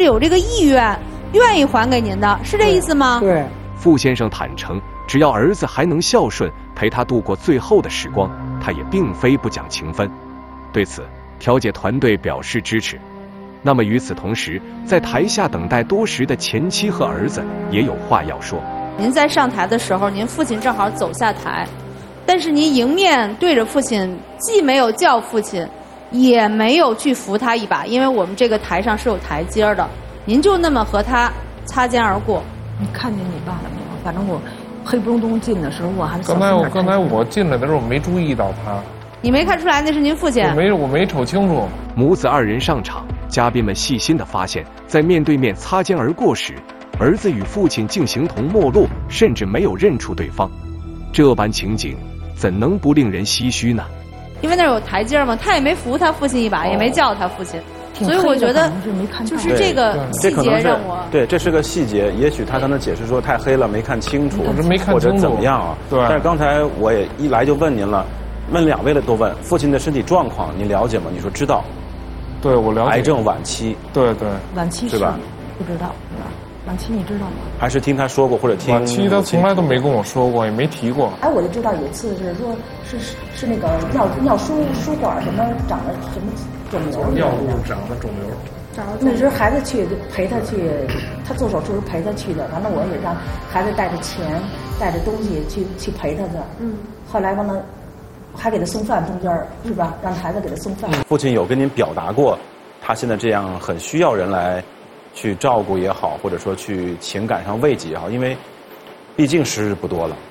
有这个意愿，愿意还给您的，是这意思吗？ 对。 傅先生坦诚，只要儿子还能孝顺，陪他度过最后的时光，他也并非不讲情分。对此，调解团队表示支持。那么与此同时，在台下等待多时的前妻和儿子也有话要说。 您在上台的时候，您父亲正好走下台，但是您迎面对着父亲，既没有叫父亲，也没有去扶他一把，因为我们这个台上是有台阶的，您就那么和他擦肩而过。 你看见你爸了没有？反正我黑不隆咚进的时候，我还刚才我进来的时候没注意到他。 你没看出来那是您父亲？ 我没瞅清楚。 母子二人上场，嘉宾们细心地发现，在面对面擦肩而过时，儿子与父亲竟形同陌路，甚至没有认出对方。这般情景，怎能不令人唏嘘呢？因为那有台阶嘛，他也没扶他父亲一把，也没叫他父亲。所以我觉得就是这个细节让我对，这是个细节。也许他刚才解释说太黑了，没看清楚，或者怎么样啊？ 对。 但是刚才我也一来就问您了，问两位的都问父亲的身体状况，您了解吗？你说知道。 对，我了解。 癌症晚期。 对对。 晚期是吧？ 不知道是吧？晚期你知道吗？ 还是听他说过或者听？ 晚期他从来都没跟我说过，也没提过。 哎，我就知道有一次是说是那个尿输管什么长了什么肿瘤， 尿路长了肿瘤。 那时候孩子去陪他去，他做手术时陪他去的，完了我也让孩子带着钱带着东西去陪他的。后来完了还给他送饭，中间是吧？让孩子给他送饭。 父亲有跟您表达过，他现在这样很需要人来去照顾也好，或者说去情感上慰藉也好，因为毕竟时日不多了。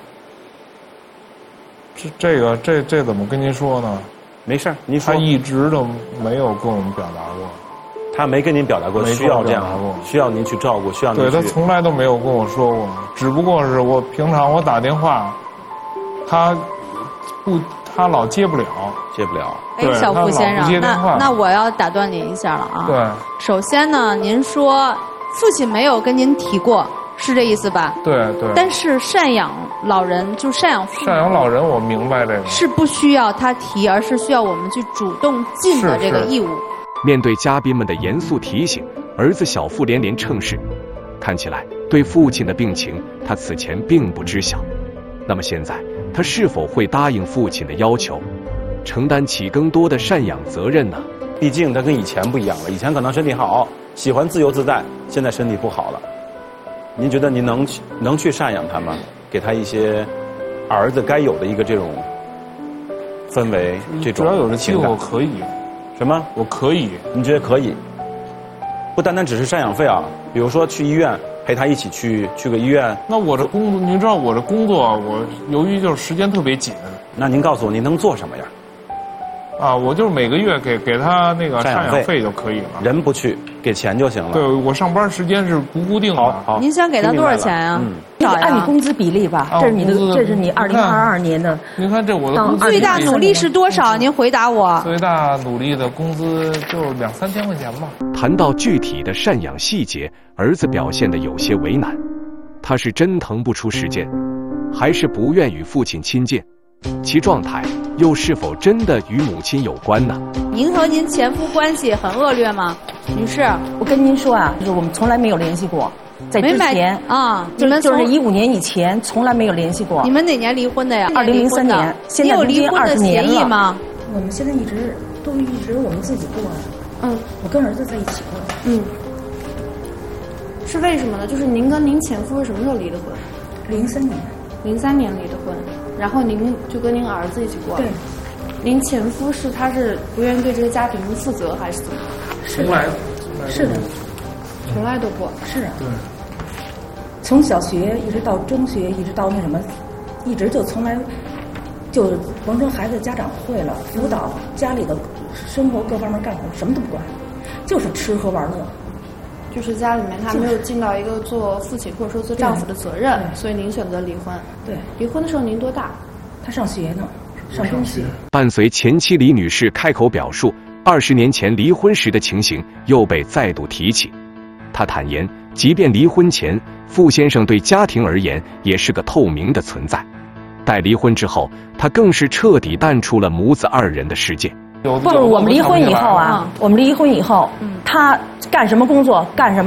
这怎么跟您说呢？ 没事，您说。 他一直都没有跟我们表达过。 他没跟您表达过需要这样，需要您去照顾，需要您去。 对，他从来都没有跟我说过，只不过是我平常我打电话，他老接不了。 哎，小傅先生，那我要打断您一下了啊。 对。 首先呢，您说父亲没有跟您提过，是这意思吧？ 对对。 但是赡养老人就赡养父母， 赡养老人我明白这个。 是不需要他提，而是需要我们去主动尽的这个义务。 面对嘉宾们的严肃提醒，儿子小傅连连称是。看起来对父亲的病情，他此前并不知晓。那么现在，他是否会答应父亲的要求，承担起更多的赡养责任呢？ 毕竟他跟以前不一样了，以前可能身体好，喜欢自由自在，现在身体不好了。您觉得您能去赡养他吗？给他一些儿子该有的一个这种氛围，这种只要有这机会，我可以。 什么？ 我可以。 你觉得可以？不单单只是赡养费啊，比如说去医院陪他一起去个医院。 那我这工作，您知道我这工作，我由于就是时间特别紧。 那您告诉我，您能做什么呀？ 啊，我就是每个月给他那个赡养费就可以了。 人不去，给钱就行了。 对，我上班时间是不固定的。 好， 您想给他多少钱啊？ 按你工资比例吧。这是你2022年的。 您看这我的工资最大努力是多少？您回答我。 最大努力的工资就2-3千块钱吧。 谈到具体的赡养细节，儿子表现得有些为难。他是真腾不出时间，还是不愿与父亲亲近？其状态又是否真的与母亲有关呢？ 您和您前夫关系很恶劣吗，女士？ 我跟您说啊，就是我们从来没有联系过，在之前啊， 就是15年以前从来没有联系过。 你们哪年离婚的呀 ？2003年，现在有离婚的协议吗？ 我们现在一直我们自己过。我跟儿子在一起过。 是为什么呢？就是您跟您前夫是什么时候离的婚 ？03年。 03年离的婚。然后您就跟您儿子一起过。 对。 您前夫他是不愿意对这个家庭负责，还是怎么？ 从来。 是的。 从来都不。 是啊。 对。 从小学一直到中学，一直到那什么，一直就从来就甭说孩子家长会了，辅导家里的生活各方面干活什么都不管，就是吃喝玩乐。 就是家里面他没有尽到一个做父亲或者说做丈夫的责任，所以您选择离婚。 对， 离婚的时候您多大？ 他上学呢，上中学。 伴随前妻李女士开口表述20年前离婚时的情形又被再度提起。她坦言，即便离婚前，傅先生对家庭而言也是个透明的存在。待离婚之后，他更是彻底淡出了母子二人的世界。 不是我们离婚以后啊，他干什么工作干什么。